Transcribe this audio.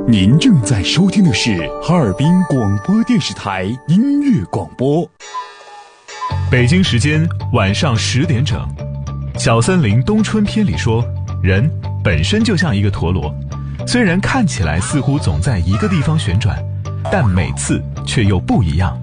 您正在收听的是哈尔滨广播电视台音乐广播。 北京时间晚上10点整，小森林冬春篇里说，人本身就像一个陀螺，虽然看起来似乎总在一个地方旋转，但每次却又不一样。